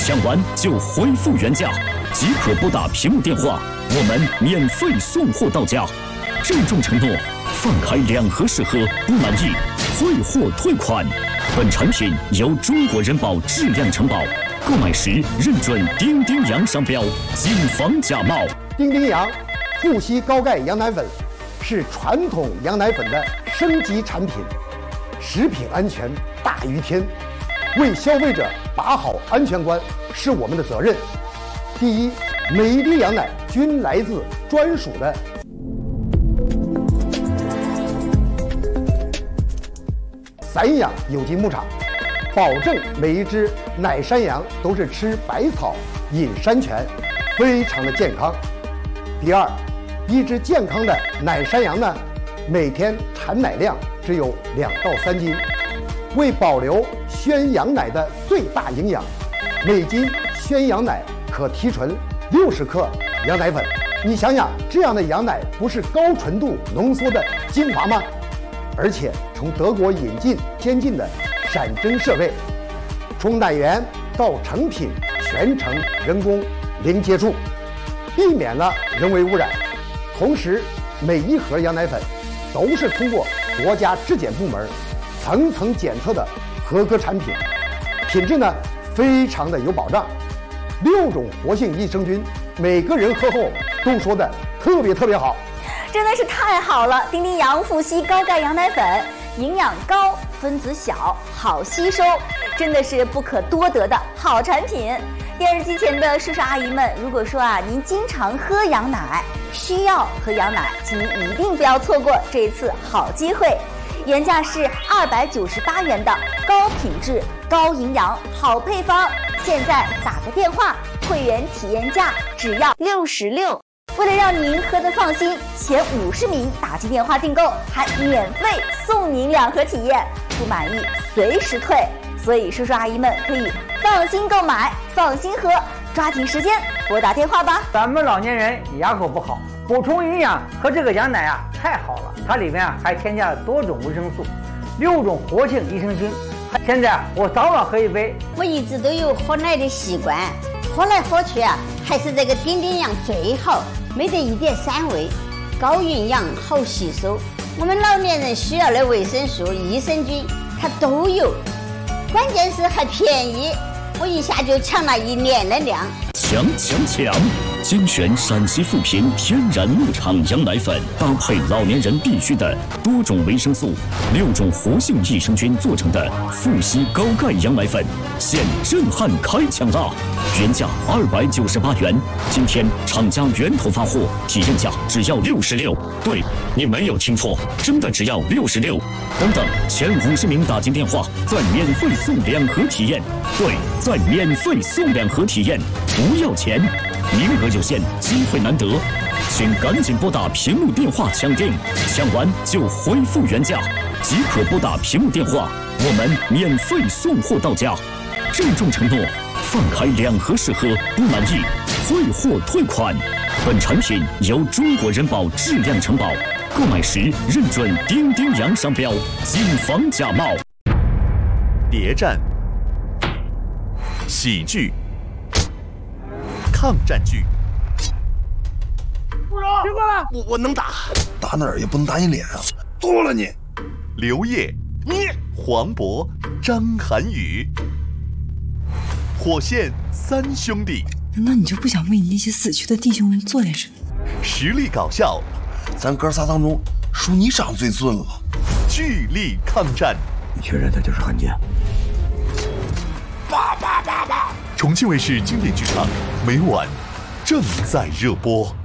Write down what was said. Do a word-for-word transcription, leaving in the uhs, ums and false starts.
抢完就恢复原价，即可拨打屏幕电话，我们免费送货到家。郑重承诺，放开两盒试喝，不满意退货退款。本产品由中国人保质量承保，购买时认准丁丁洋商标，谨防假冒。 丁丁洋富硒高钙羊奶粉是传统羊奶粉的升级产品，食品安全大于天，为消费者把好安全关是我们的责任。第一，每一滴羊奶均来自专属的散养有机牧场，保证每一只奶山羊都是吃百草、饮山泉，非常的健康。第二，一只健康的奶山羊呢，每天产奶量只有两到三斤。为保留宣羊奶的最大营养，每斤宣羊奶可提纯六十克羊奶粉。你想想，这样的羊奶不是高纯度浓缩的精华吗？而且从德国引进先进的闪针设备，从奶源到成品全程人工零接触，避免了人为污染。同时，每一盒羊奶粉都是通过国家质检部门层层检测的合格产品，品质呢非常的有保障。六种活性益生菌，每个人喝后都说的特别特别好。 真的是太好了！丁丁洋富硒高钙羊奶粉，营养高，分子小，好吸收，真的是不可多得的好产品。电视机前的叔叔阿姨们，如果说啊您经常喝羊奶，需要喝羊奶，请您一定不要错过这一次好机会。原价是二百九十八元的高品质、高营养好配方，现在打个电话，会员体验价只要六十六。为了让您喝得放心，前五十名打进电话订购，还免费送您两盒体验，不满意随时退。所以叔叔阿姨们可以放心购买，放心喝，抓紧时间拨打电话吧。 咱们老年人牙口不好，补充营养和这个羊奶啊太好了，它里面啊还添加了多种维生素，六种活性益生菌。现在我早晚喝一杯。 我一直都有喝奶的习惯，喝来喝去啊，还是这个丁丁洋最好，没得一点膻味，高营养好吸收。我们老年人需要的维生素、益生菌它都有，关键是还便宜，我一下就抢了一年的量。 强强强！精选陕西富平天然牧场羊奶粉，搭配老年人必需的多种维生素、六种活性益生菌做成的富硒高钙羊奶粉，现震撼开抢啦！原价二百九十八元，今天厂家源头发货，体验价只要六十六。对，你没有听错，真的只要六十六。等等，前五十名打进电话，再免费送两盒体验。对，再免费送两盒体验，不要钱。名额有限，机会难得，请赶紧拨打屏幕电话抢订，抢完就恢复原价，即可拨打屏幕电话，我们免费送货到家。郑重承诺，放开两盒试喝，不满意退货退款。本产品由中国人保质量承保，购买时认准丁丁洋商标，谨防假冒。 谍战、喜剧、抗战剧。 部长，别过来！ 我我能打，打哪儿也不能打你脸啊！剁了你！ 刘烨， 你黄渤、张涵予，火线三兄弟。 难道你就不想为你那些死去的弟兄们做点什么？ 实力搞笑， 咱哥仨当中数你长最俊了。 巨力抗战。 你确认他就是汉奸？ 叭叭叭叭！重庆卫视经典剧场每晚正在热播。